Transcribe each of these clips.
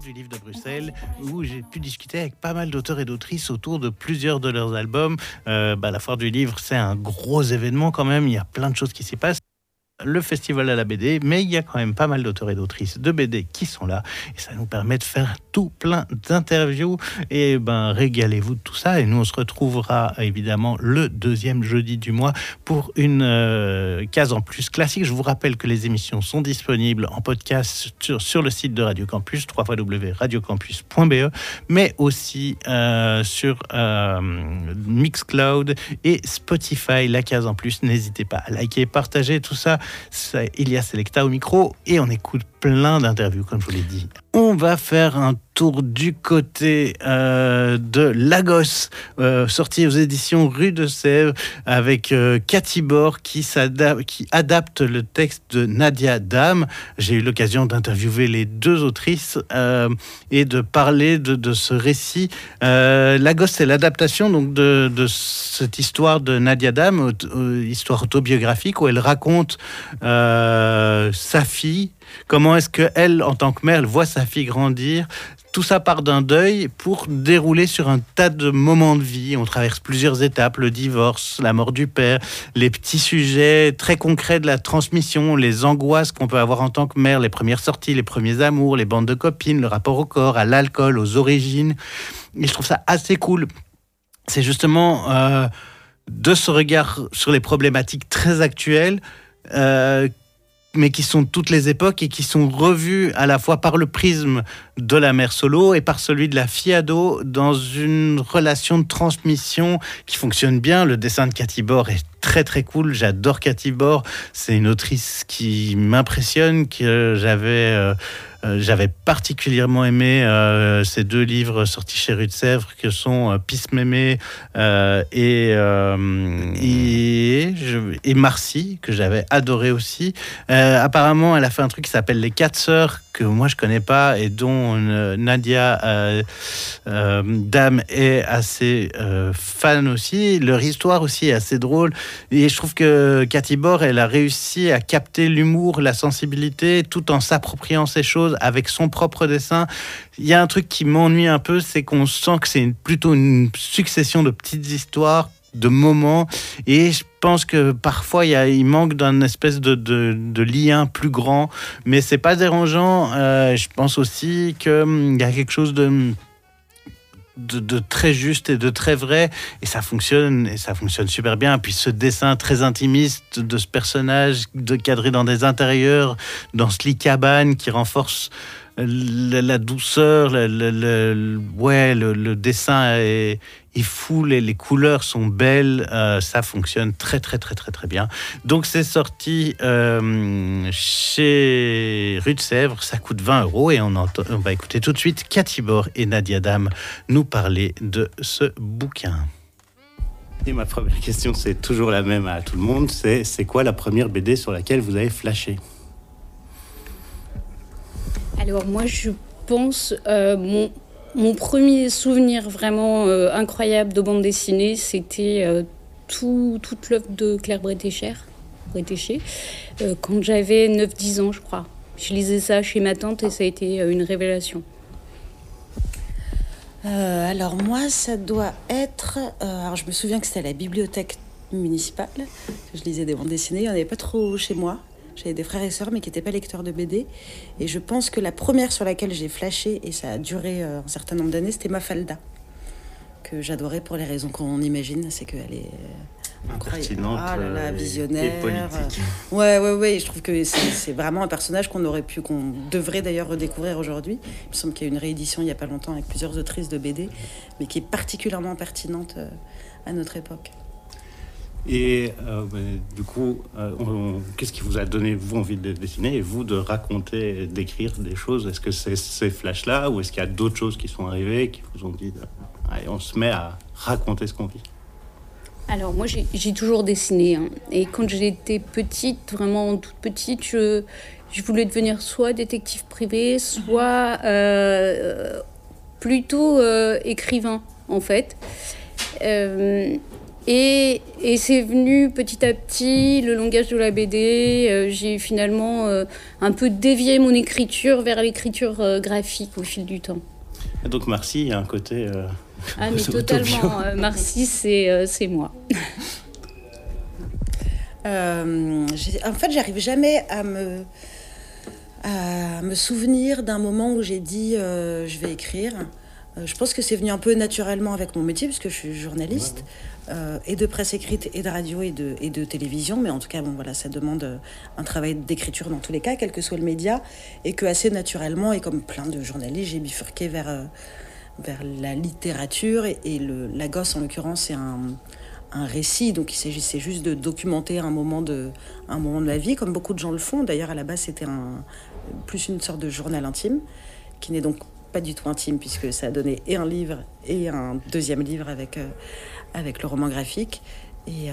du livre de Bruxelles, où j'ai pu discuter avec pas mal d'auteurs et d'autrices autour de plusieurs de leurs albums. La foire du livre, c'est un gros événement quand même, il y a plein de choses qui s'y passent. Le festival à la BD, mais il y a quand même pas mal d'auteurs et d'autrices de BD qui sont là, et ça nous permet de faire tout plein d'interviews, et régalez-vous de tout ça, et nous on se retrouvera évidemment le deuxième jeudi du mois pour une case en plus classique. Je vous rappelle que les émissions sont disponibles en podcast sur le site de Radio Campus, www.radiocampus.be, mais aussi sur Mixcloud et Spotify, la case en plus. N'hésitez pas à liker, partager tout ça. Ilia Selecta au micro, et on écoute plein d'interviews, comme je vous l'ai dit. On va faire un tour du côté de Lagos, sorti aux éditions Rue de Sèvres, avec Cathy Bor qui adapte le texte de Nadia Dam. J'ai eu l'occasion d'interviewer les deux autrices et de parler de ce récit. Lagos, c'est l'adaptation donc de cette histoire de Nadia Dam, histoire autobiographique, où elle raconte sa fille. Comment est-ce qu'elle, en tant que mère, elle voit sa fille grandir? Tout ça part d'un deuil pour dérouler sur un tas de moments de vie. On traverse plusieurs étapes, le divorce, la mort du père, les petits sujets très concrets de la transmission, les angoisses qu'on peut avoir en tant que mère, les premières sorties, les premiers amours, les bandes de copines, le rapport au corps, à l'alcool, aux origines. Et je trouve ça assez cool. C'est justement de ce regard sur les problématiques très actuelles, mais qui sont de toutes les époques et qui sont revues à la fois par le prisme de la mère solo et par celui de la fille ado, dans une relation de transmission qui fonctionne bien. Le dessin de Cathy Bor est très très cool, j'adore Cathy Bor, c'est une autrice qui m'impressionne, que j'avais particulièrement aimé ces deux livres sortis chez Rue de Sèvres, que sont Pisse Mémé et Marcy, que j'avais adoré aussi. Apparemment, elle a fait un truc qui s'appelle Les Quatre Sœurs, que moi je connais pas, et dont Nadia Dam est assez fan aussi. Leur histoire aussi est assez drôle, et je trouve que Cathy Bor, elle a réussi à capter l'humour, la sensibilité, tout en s'appropriant ces choses avec son propre dessin. Il y a un truc qui m'ennuie un peu, c'est qu'on sent que c'est plutôt une succession de petites histoires, de moments, et je pense que parfois il manque d'un espèce de lien plus grand, mais c'est pas dérangeant. Je pense aussi qu'il y a quelque chose de très juste et de très vrai, et ça fonctionne super bien. Puis ce dessin très intimiste de ce personnage cadré dans des intérieurs, dans ce lit cabane, qui renforce la douceur, le dessin est fou, les couleurs sont belles, ça fonctionne très très très très très bien. Donc c'est sorti chez Rue de Sèvres, ça coûte 20 €, et on va écouter tout de suite Cathy Bor et Nadia Dam nous parler de ce bouquin. Et ma première question, c'est toujours la même à tout le monde, c'est quoi la première BD sur laquelle vous avez flashé? Alors moi je pense, mon premier souvenir vraiment incroyable de bande dessinée, c'était toute l'œuvre de Claire Bretécher, quand j'avais 9-10 ans je crois. Je lisais ça chez ma tante et ça a été une révélation. Alors moi ça doit être... alors je me souviens que c'était à la bibliothèque municipale, je lisais des bandes dessinées, il n'y en avait pas trop chez moi. J'avais des frères et sœurs, mais qui n'étaient pas lecteurs de BD. Et je pense que la première sur laquelle j'ai flashé, et ça a duré un certain nombre d'années, c'était Mafalda, que j'adorais pour les raisons qu'on imagine. C'est qu'elle est incroyable. Ah là là, visionnaire. Et politique. Ouais. Je trouve que c'est vraiment un personnage qu'on devrait d'ailleurs redécouvrir aujourd'hui. Il me semble qu'il y a eu une réédition il n'y a pas longtemps avec plusieurs autrices de BD, mais qui est particulièrement pertinente à notre époque. Et du coup, qu'est-ce qui vous a donné, vous, envie de dessiner et vous de raconter, d'écrire des choses? Est-ce que c'est ces flashs-là, ou est-ce qu'il y a d'autres choses qui sont arrivées, qui vous ont dit, allez, on se met à raconter ce qu'on vit? Alors moi j'ai toujours dessiné, hein. Et quand j'étais petite, vraiment toute petite, je voulais devenir soit détective privé, soit plutôt écrivain en fait. Et c'est venu petit à petit, le langage de la BD. J'ai finalement un peu dévié mon écriture vers l'écriture graphique au fil du temps. Donc Marcy, il y a un côté... Ah mais totalement, Marcy, c'est moi. En fait, j'arrive jamais à me souvenir d'un moment où j'ai dit je vais écrire. Je pense que c'est venu un peu naturellement avec mon métier, puisque je suis journaliste, et de presse écrite, et de radio, et de télévision. Mais en tout cas, bon, voilà, ça demande un travail d'écriture dans tous les cas, quel que soit le média, et que assez naturellement, et comme plein de journalistes, j'ai bifurqué vers la littérature. Et La Gosse, en l'occurrence, c'est un récit, donc il s'agissait juste de documenter un moment de la vie, comme beaucoup de gens le font. D'ailleurs, à la base, c'était plus une sorte de journal intime, qui n'est donc pas du tout intime, puisque ça a donné et un livre et un deuxième livre avec le roman graphique. Et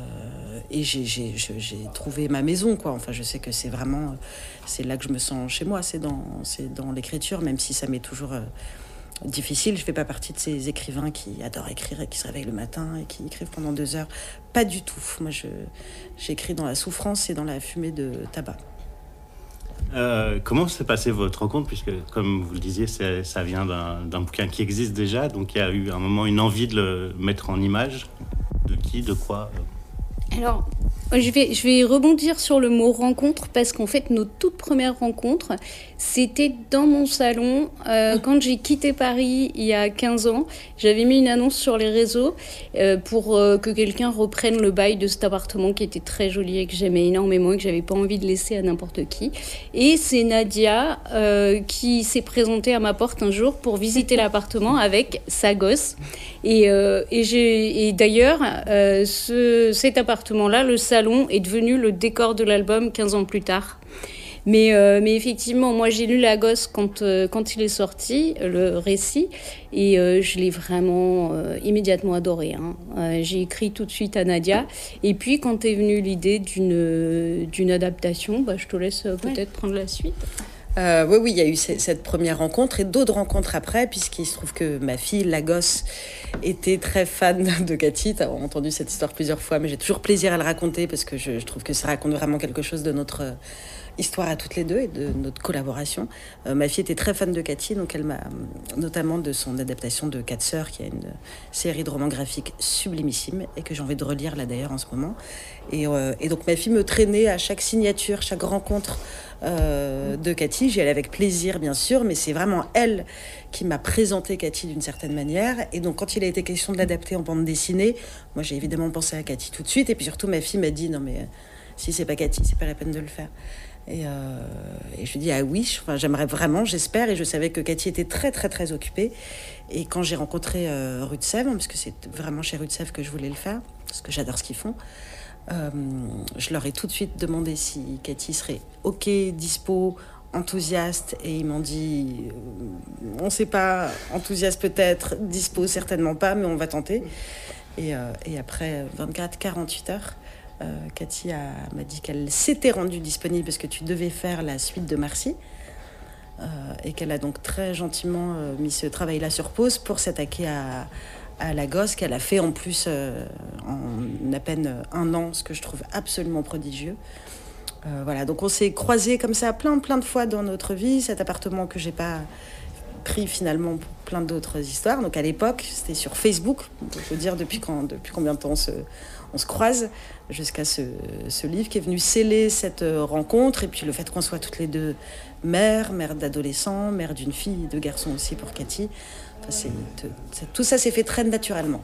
j'ai trouvé ma maison, quoi. Enfin, je sais que c'est là que je me sens chez moi, c'est dans l'écriture, même si ça m'est toujours difficile. Je fais pas partie de ces écrivains qui adorent écrire et qui se réveillent le matin et qui écrivent pendant 2 heures. Pas du tout. Moi, j'écris dans la souffrance et dans la fumée de tabac. Comment s'est passée votre rencontre, puisque, comme vous le disiez, ça vient d'un bouquin qui existe déjà, donc il y a eu un moment une envie de le mettre en image. De qui, de quoi? Alors, je vais rebondir sur le mot rencontre, parce qu'en fait, nos toutes premières rencontres, c'était dans mon salon. Quand j'ai quitté Paris il y a 15 ans, j'avais mis une annonce sur les réseaux pour que quelqu'un reprenne le bail de cet appartement qui était très joli et que j'aimais énormément et que j'avais pas envie de laisser à n'importe qui. Et c'est Nadia qui s'est présentée à ma porte un jour pour visiter l'appartement avec sa gosse. Et d'ailleurs, cet appartement-là, le salon, est devenu le décor de l'album 15 ans plus tard. Mais effectivement, moi, j'ai lu La Gosse quand il est sorti, le récit, et je l'ai vraiment immédiatement adoré. J'ai écrit tout de suite à Nadia. Et puis, quand est venue l'idée d'une adaptation, je te laisse peut-être prendre la suite. Oui, il y a eu cette première rencontre et d'autres rencontres après, puisqu'il se trouve que ma fille, La Gosse, était très fan de Cathy. Tu as entendu cette histoire plusieurs fois, mais j'ai toujours plaisir à le raconter parce que je trouve que ça raconte vraiment quelque chose de notre histoire à toutes les deux et de notre collaboration. Ma fille était très fan de Cathy, donc elle m'a, notamment de son adaptation de 4 sœurs, qui a une série de romans graphiques sublimissime et que j'ai envie de relire là d'ailleurs en ce moment. Et donc ma fille me traînait à chaque signature, chaque rencontre de Cathy. J'y allais avec plaisir, bien sûr, mais c'est vraiment elle qui m'a présenté Cathy d'une certaine manière. Et donc quand il a été question de l'adapter en bande dessinée, moi j'ai évidemment pensé à Cathy tout de suite. Et puis surtout ma fille m'a dit non mais si c'est pas Cathy, c'est pas la peine de le faire. Et je lui dis ah oui, j'aimerais vraiment, j'espère. Et je savais que Cathy était très très très occupée. Et quand j'ai rencontré Rue de Sèvres, parce que c'est vraiment chez Rue de Sèvres que je voulais le faire, parce que j'adore ce qu'ils font, je leur ai tout de suite demandé si Cathy serait ok, dispo, enthousiaste. Et ils m'ont dit on sait pas, enthousiaste peut-être, dispo certainement pas, mais on va tenter. Et après 24-48 heures, Cathy m'a dit qu'elle s'était rendue disponible parce que tu devais faire la suite de Marcy, et qu'elle a donc très gentiment mis ce travail-là sur pause pour s'attaquer à La Gosse, qu'elle a fait en plus en à peine 1 an, ce que je trouve absolument prodigieux. Voilà, donc on s'est croisés comme ça plein de fois dans notre vie. Cet appartement que j'ai pas pris finalement pour plein d'autres histoires. Donc à l'époque, c'était sur Facebook. Je veux dire depuis combien de temps on se croise, jusqu'à ce livre qui est venu sceller cette rencontre. Et puis le fait qu'on soit toutes les deux mères d'adolescents, mères d'une fille et 2 garçons aussi pour Cathy. Enfin, tout ça s'est fait très naturellement.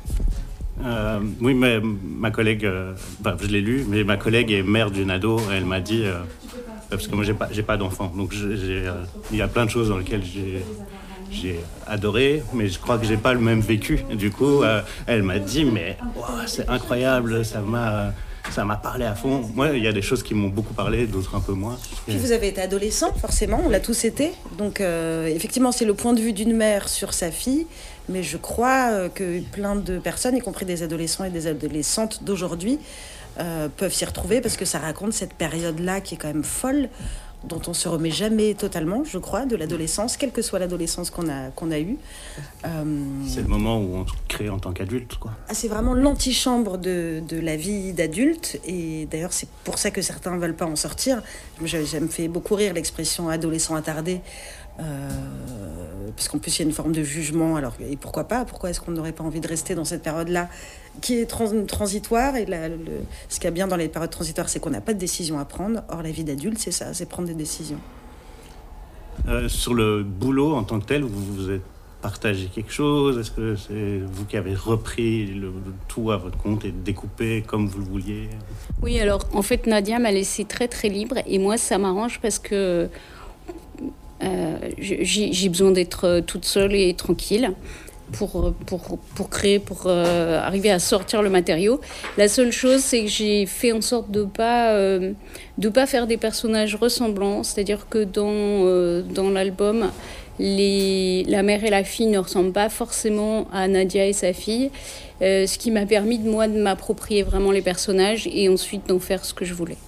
Oui, mais ma collègue, je l'ai lu, mais ma collègue est mère d'une ado. Elle m'a dit, parce que moi j'ai pas d'enfant, donc il y a plein de choses dans lesquelles j'ai adoré, mais je crois que j'ai pas le même vécu. Du coup, elle m'a dit, mais c'est incroyable, ça m'a parlé à fond. Moi, il y a des choses qui m'ont beaucoup parlé, d'autres un peu moins. Puis vous avez été adolescent, forcément, on l'a tous été. Donc, effectivement, c'est le point de vue d'une mère sur sa fille. Mais je crois que plein de personnes, y compris des adolescents et des adolescentes d'aujourd'hui, peuvent s'y retrouver parce que ça raconte cette période-là qui est quand même folle dont on se remet jamais totalement, je crois, de l'adolescence, quelle que soit l'adolescence qu'on a eue. C'est le moment où on se crée en tant qu'adulte, quoi. C'est vraiment l'antichambre de la vie d'adulte, et d'ailleurs c'est pour ça que certains ne veulent pas en sortir. Ça me fait beaucoup rire l'expression adolescent attardé, parce qu'en plus il y a une forme de jugement. Alors, et pourquoi pas? Pourquoi est-ce qu'on n'aurait pas envie de rester dans cette période-là qui est transitoire? Et ce qu'il y a bien dans les périodes transitoires, c'est qu'on n'a pas de décision à prendre. Or, la vie d'adulte, c'est ça, c'est prendre des décisions. Sur le boulot en tant que tel, vous vous êtes partagé quelque chose? Est-ce que c'est vous qui avez repris le tout à votre compte et découpé comme vous le vouliez? Oui, alors en fait, Nadia m'a laissé très très libre, et moi ça m'arrange parce que j'ai besoin d'être toute seule et tranquille pour créer, pour arriver à sortir le matériau. La seule chose, c'est que j'ai fait en sorte de pas faire des personnages ressemblants, c'est-à-dire que dans l'album, la mère et la fille ne ressemblent pas forcément à Nadia et sa fille, ce qui m'a permis de m'approprier vraiment les personnages et ensuite d'en faire ce que je voulais.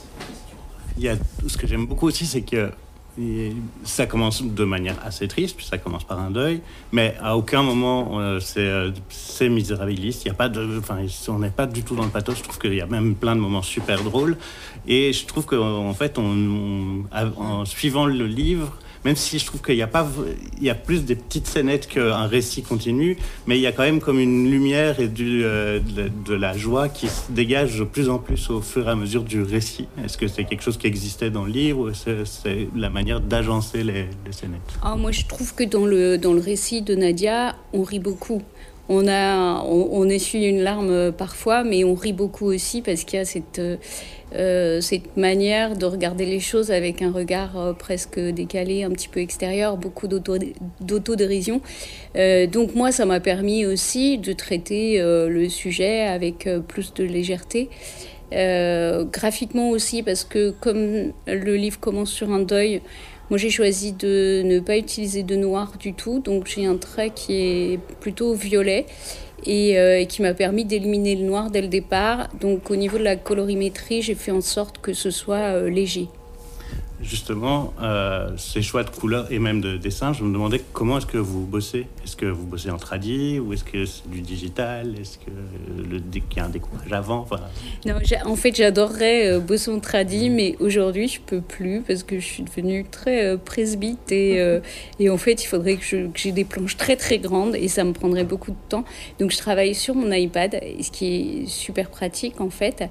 Ce que j'aime beaucoup aussi, c'est que ça commence de manière assez triste, puis ça commence par un deuil, mais à aucun moment c'est misérabiliste. Il y a pas on n'est pas du tout dans le pathos. Je trouve qu'il y a même plein de moments super drôles, et je trouve qu'en fait, en suivant le livre, même si je trouve qu'il y a plus des petites scénettes qu'un récit continu, mais il y a quand même comme une lumière et de la joie qui se dégage de plus en plus au fur et à mesure du récit. Est-ce que c'est quelque chose qui existait dans le livre, ou c'est la manière d'agencer les scénettes? Moi, je trouve que dans le récit de Nadia, on rit beaucoup. On essuie une larme parfois, mais on rit beaucoup aussi parce qu'il y a cette manière de regarder les choses avec un regard presque décalé, un petit peu extérieur, beaucoup d'autodérision. Donc moi, ça m'a permis aussi de traiter le sujet avec plus de légèreté. Graphiquement aussi, parce que comme le livre commence sur un deuil, moi, j'ai choisi de ne pas utiliser de noir du tout, donc j'ai un trait qui est plutôt violet et qui m'a permis d'éliminer le noir dès le départ. Donc au niveau de la colorimétrie, j'ai fait en sorte que ce soit léger. Justement, ces choix de couleurs et même de dessin, je me demandais comment est-ce que vous bossez? Est-ce que vous bossez en tradi, ou est-ce que c'est du digital? Est-ce qu'il y a un découpage avant? Non, en fait, j'adorerais bosser en tradi, mais aujourd'hui, je peux plus parce que je suis devenue très presbyte et en fait, il faudrait que j'ai des planches très très grandes et ça me prendrait beaucoup de temps. Donc, je travaille sur mon iPad, ce qui est super pratique en fait.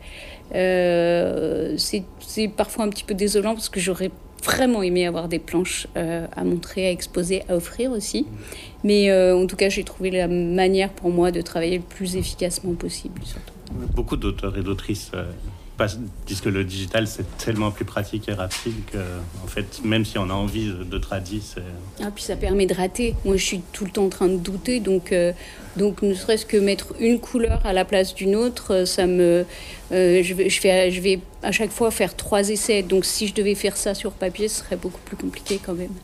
C'est parfois un petit peu désolant parce que j'aurais vraiment aimé avoir des planches à montrer, à exposer, à offrir aussi. Mais en tout cas, j'ai trouvé la manière pour moi de travailler le plus efficacement possible. Surtout. Beaucoup d'auteurs et d'autrices disent que le digital, c'est tellement plus pratique et rapide que, en fait, même si on a envie de tradi, c'est... Puis ça permet de rater. Moi, je suis tout le temps en train de douter, donc ne serait-ce que mettre une couleur à la place d'une autre, je vais à chaque fois faire 3 essais. Donc si je devais faire ça sur papier, ce serait beaucoup plus compliqué quand même.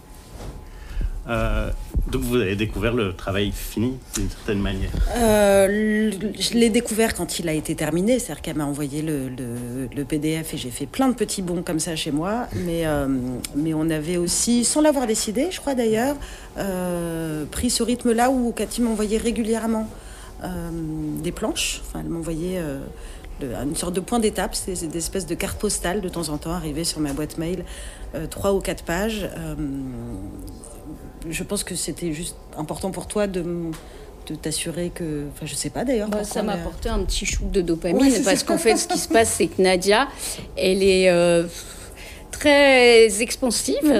Donc vous avez découvert le travail fini d'une certaine manière? Je l'ai découvert quand il a été terminé, c'est-à-dire qu'elle m'a envoyé le PDF et j'ai fait plein de petits bonds comme ça chez moi, mais on avait aussi, sans l'avoir décidé, je crois d'ailleurs, pris ce rythme-là où Cathy m'envoyait régulièrement des planches. Enfin, elle m'envoyait une sorte de point d'étape, c'est des espèces de cartes postales de temps en temps arrivées sur ma boîte mail, 3 ou 4 pages. Je pense que c'était juste important pour toi de t'assurer que... Enfin, je sais pas d'ailleurs. Ça m'a apporté un petit shoot de dopamine, parce qu'en fait, ce qui se passe, c'est que Nadia, elle est très expansive.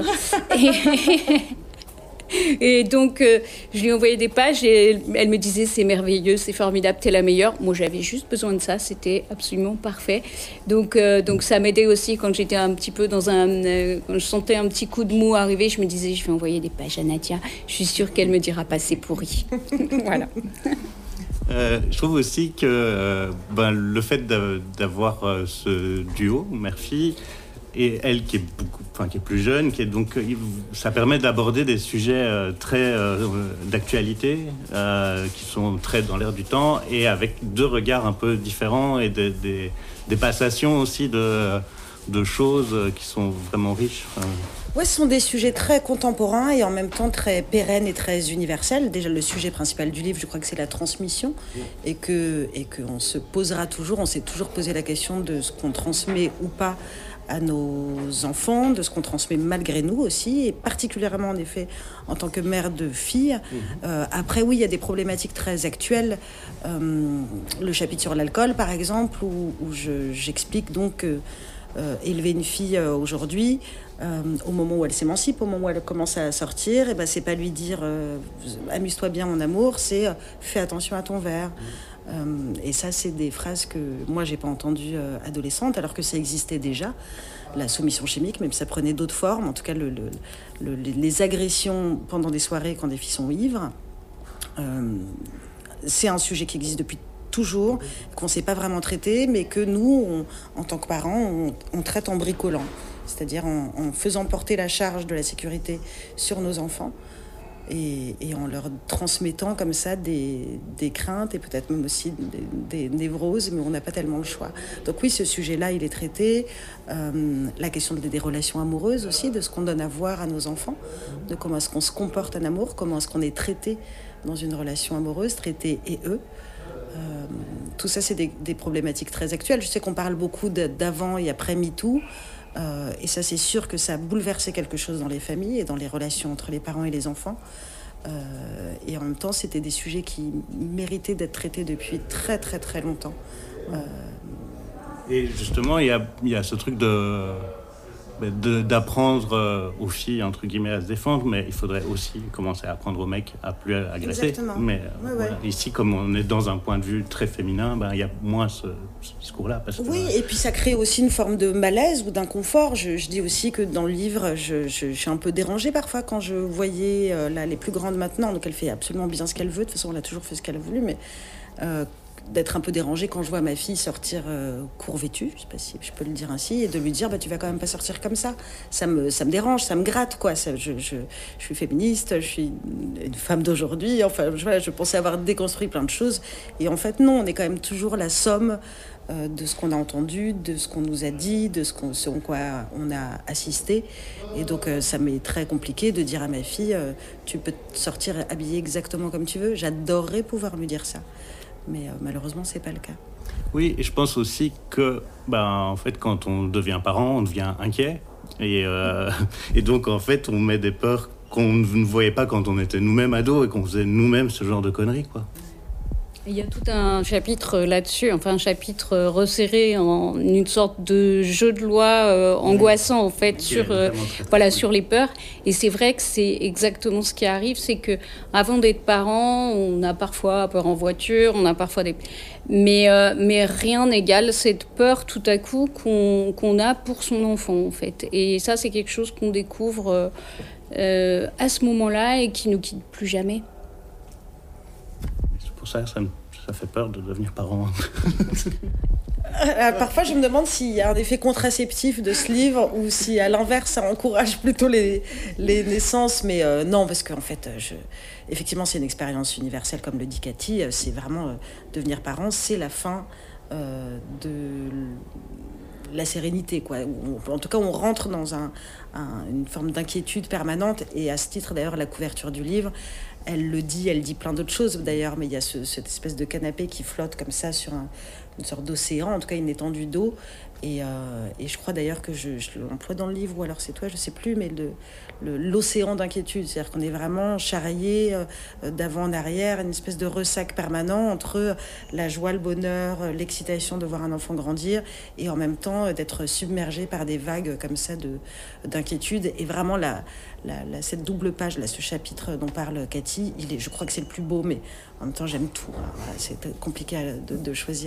Et donc, je lui envoyais des pages et elle me disait « c'est merveilleux, c'est formidable, t'es la meilleure ». Moi, j'avais juste besoin de ça, c'était absolument parfait. Donc ça m'aidait aussi quand j'étais un petit peu quand je sentais un petit coup de mou arriver, je me disais « je vais envoyer des pages à Nadia, je suis sûre qu'elle me dira pas c'est pourri ». Voilà. Je trouve aussi que le fait d'avoir ce duo, mère-fille, et elle qui est plus jeune, ça permet d'aborder des sujets très d'actualité, qui sont très dans l'air du temps, et avec 2 regards un peu différents et des passations aussi de choses qui sont vraiment riches. Ouais, ce sont des sujets très contemporains et en même temps très pérennes et très universels. Déjà, le sujet principal du livre, je crois que c'est la transmission et qu'on se posera toujours, on s'est toujours posé la question de ce qu'on transmet ou pas à nos enfants, de ce qu'on transmet malgré nous aussi, et particulièrement en effet en tant que mère de fille. Après oui, il y a des problématiques très actuelles. Le chapitre sur l'alcool par exemple, où j'explique donc élever une fille aujourd'hui, au moment où elle s'émancipe, au moment où elle commence à sortir, et ben c'est pas lui dire amuse-toi bien mon amour, c'est fais attention à ton verre. Et ça, c'est des phrases que moi, j'ai pas entendues adolescente, alors que ça existait déjà, la soumission chimique, même si ça prenait d'autres formes. En tout cas, les agressions pendant des soirées quand des filles sont ivres, c'est un sujet qui existe depuis toujours, qu'on ne sait pas vraiment traiter, mais que nous, en tant que parents, on traite en bricolant, c'est-à-dire en faisant porter la charge de la sécurité sur nos enfants. Et en leur transmettant comme ça des craintes et peut-être même aussi des névroses, mais on n'a pas tellement le choix. Donc oui, ce sujet-là, il est traité. La question des relations amoureuses aussi, de ce qu'on donne à voir à nos enfants, de comment est-ce qu'on se comporte en amour, comment est-ce qu'on est traité dans une relation amoureuse, traité et eux. Tout ça, c'est des problématiques très actuelles. Je sais qu'on parle beaucoup d'avant et après MeToo. Et ça, c'est sûr que ça a bouleversé quelque chose dans les familles et dans les relations entre les parents et les enfants. Et en même temps, c'était des sujets qui méritaient d'être traités depuis très, très, très longtemps. Et justement, il y a ce truc d'apprendre aux filles, entre guillemets, à se défendre, mais il faudrait aussi commencer à apprendre aux mecs à plus agresser. Exactement. Mais Ouais. voilà, ici, comme on est dans un point de vue très féminin, il y a moins ce discours-là. Parce que, oui, et puis ça crée aussi une forme de malaise ou d'inconfort. Je dis aussi que dans le livre, je suis un peu dérangée parfois quand je voyais là, les plus grandes maintenant, donc elle fait absolument bien ce qu'elle veut, de toute façon elle a toujours fait ce qu'elle a voulu, mais d'être un peu dérangée quand je vois ma fille sortir court vêtue, je sais pas si je peux le dire ainsi, et de lui dire tu vas quand même pas sortir comme ça. Ça me dérange, ça me gratte quoi. Je suis féministe, je suis une femme d'aujourd'hui. Enfin, je pensais avoir déconstruit plein de choses, et en fait non, on est quand même toujours la somme de ce qu'on a entendu, de ce qu'on nous a dit, de ce en quoi on a assisté. Et donc ça m'est très compliqué de dire à ma fille tu peux sortir habillée exactement comme tu veux. J'adorerais pouvoir lui dire ça. Mais malheureusement, c'est pas le cas. Oui, et je pense aussi que, en fait, quand on devient parent, on devient inquiet. Et donc, en fait, on met des peurs qu'on ne voyait pas quand on était nous-mêmes ados et qu'on faisait nous-mêmes ce genre de conneries, quoi. Il y a tout un chapitre là-dessus, enfin un chapitre resserré en une sorte de jeu de loi angoissant en fait sur les peurs. Et c'est vrai que c'est exactement ce qui arrive, c'est que avant d'être parent, on a parfois peur en voiture, on a parfois mais rien n'égale cette peur tout à coup qu'on a pour son enfant en fait. Et ça c'est quelque chose qu'on découvre à ce moment-là et qui nous quitte plus jamais. Pour ça fait peur de devenir parent. Parfois, je me demande s'il y a un effet contraceptif de ce livre ou si, à l'inverse, ça encourage plutôt les naissances. Mais non, parce qu'en fait, effectivement, c'est une expérience universelle, comme le dit Cathy. C'est vraiment devenir parent, c'est la fin de la sérénité, quoi. En tout cas, on rentre dans une forme d'inquiétude permanente. Et à ce titre, d'ailleurs, la couverture du livre, elle dit plein d'autres choses d'ailleurs, mais il y a cette espèce de canapé qui flotte comme ça sur une sorte d'océan, en tout cas une étendue d'eau. Et je crois d'ailleurs que je l'emploie dans le livre, ou alors c'est toi, je sais plus, mais l'océan d'inquiétude, c'est-à-dire qu'on est vraiment charrié d'avant en arrière, une espèce de ressac permanent entre la joie, le bonheur, l'excitation de voir un enfant grandir, et en même temps d'être submergé par des vagues comme ça d'inquiétude. Et vraiment cette double page, là, ce chapitre dont parle Cathy, je crois que c'est le plus beau, mais en même temps j'aime tout. Voilà, c'est compliqué de choisir.